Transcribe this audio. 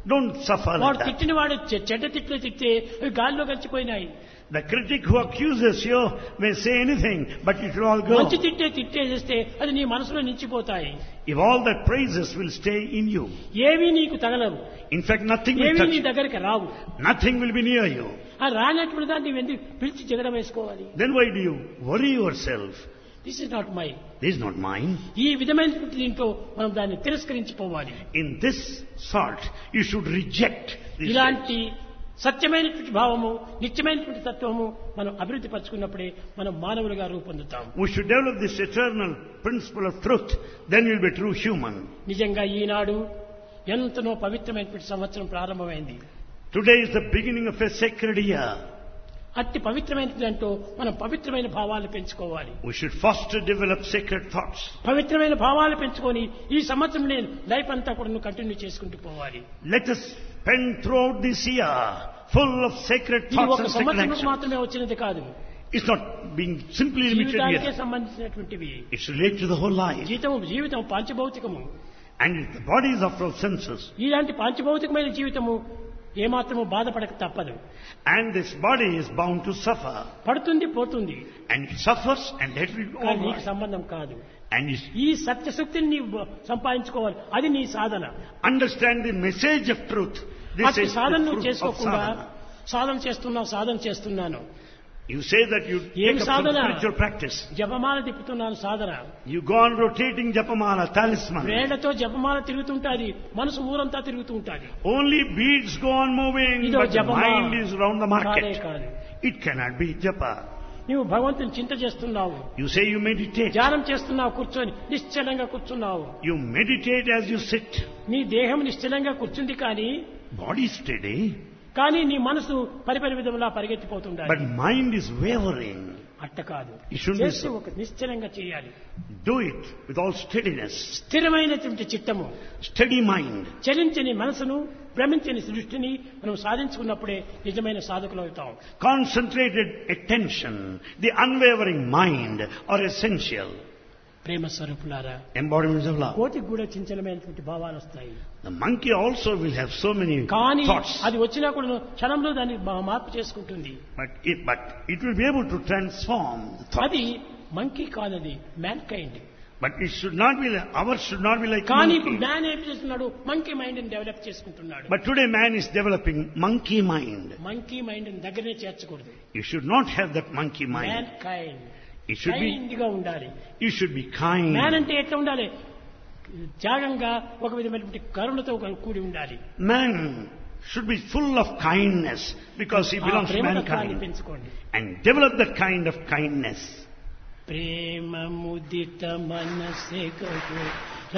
Don't suffer like వాడు that. తిట్టిన వాడు చెడ్డ తిట్లు తిట్టే అవి గాల్లో కలిసిపోయినాయి. The critic who accuses you may say anything, but it will all go. మంచి తిట్టేసేస్తే అది నీ మనసులో నిలిచిపోతాయి. If all that praises will stay in you, ఏవి నీకు తగలవు, in fact nothing will ఏవి touch నీ you. దగ్గరికి రావు. Nothing will be near you. ఆ రానటువంటి దాన్ని నువ్వు ఎందుకు పిలిచి జగడం వేసుకోవాలి? Then why do you worry yourself? This is not my. This is not mine. ఈ విధమైనటువంటి దీంట్లో మనం దాన్ని తిరస్కరించిపోవాలి. In this sort, you should reject this. ఇలాంటి సత్యమైనటువంటి భావము, నిత్యమైనటువంటి తత్వము మనం అభివృద్ధి పరచుకున్నప్పుడే మనం మానవులుగా రూపొందుతాం. We should develop this eternal principle of truth. Then we will be true human. నిజంగా ఈనాడు ఎంతనో పవిత్రమైనటువంటి సంవత్సరం ప్రారంభమైంది. Today is the beginning of a sacred year. అట్టి పవిత్రమైనది అంటూ మనం పవిత్రమైన భావాలు పెంచుకోవాలి. We should foster, develop sacred thoughts. పవిత్రమైన భావాలు పెంచుకొని ఈ సంవత్సరం నేను లైఫ్ అంతా కూడా కంటిన్యూ చేసుకుంటూ పోవాలి. Let us spend throughout this year full of sacred ఇది thoughts ఒక and sacred సంవత్సరం actions. మాత్రమే వచ్చినది కాదు. It's not being simply limited జీవితానికే here. సంబంధించినటువంటివి. It's related to the whole life. జీవితం పాంచభౌతికము. And the body is after all senses. ఇలాంటి పాంచభౌతికమైన జీవితము ఏమాత్రము బాధపడక తప్పదు. And this body is bound to suffer. పడుతుంది పోతుంది. And it suffers and let it go కానీ నీకు on. సంబంధం కాదు. And you ఈ సత్యశక్తిని నీవు సంపాదించుకోవాలి. అది నీ సాధన. understand the message of truth. This అట్టి is సాధన the నువ్వు fruit of చేసుకోకుండా sadhana. సాధన చేస్తున్నాను. You say that you ఏం take up some సాధన? spiritual practice. జపమాల తిప్పుతున్నాను సాధన. You go on rotating japamala, talisman. వేళ్లతో జపమాల తిరుగుతుంటాది, మనసు ఊరంతా తిరుగుతూ ఉంటాది. Only beads go on moving, ఇదో but the జపమాల mind is round the కాదే market. కాదు. It cannot be japa. నీవు భగవంతుని చింత చేస్తున్నావు, You say you meditate. ధ్యానం చేస్తున్నావు, కూర్చొని నిశ్చలంగా కూర్చున్నావు. You meditate as you sit. నీ దేహం నిశ్చలంగా కూర్చుంది కానీ Body steady, నీ మనసు పరిపరి విధములా పరిగెత్తిపోతుండాలి. but mind is wavering. అట్ట కాదు. It shouldn't be చేసి so. ఒక నిశ్చలంగా చేయాలి. Do it with all steadiness. స్థిరమైనటువంటి చిత్తము, Steady mind. చలించని మనసును, భ్రమించని సృష్టిని మనం సాధించుకున్నప్పుడే నిజమైన సాధకులు అవుతాం. Concentrated attention, the unwavering mind are essential. ప్రేమ స్వరూపులారా, Embodiments of love. కోటికి కూడా చంచలమైనటువంటి భావాలు వస్తాయి. The monkey also will have so many కానీ thoughts. అది వచ్చినా కూడా క్షణంలో దాన్ని మార్పు చేసుకుంటుంది. But it will be able to transform the thoughts. అది మంకీ కాదది, man kind. But it should not be, ours should not be like కానీ monkey. ఇప్పుడు మ్యాన్ ఏం చేస్తున్నాడు? మంకీ మైండ్ ని డెవలప్ చేసుకుంటున్నాడు. But today man is developing monkey mind. Monkey mind ని దగ్గరనే చేర్చకూడదు. You should not have that monkey mind. Man kind. It should be, kind గా ఉండాలి. you should be kind. Man అంటే ఎట్లా ఉండాలి? త్యాగంగా, ఒక విధమైనటువంటి కరుణతో కూడి ఉండాలి. Man should be full of kindness because he belongs to ప్రేమతత్వాన్ని mankind. పెంచుకోండి. And develop that kind of kindness. ప్రేమ ముదిత మనసే కహో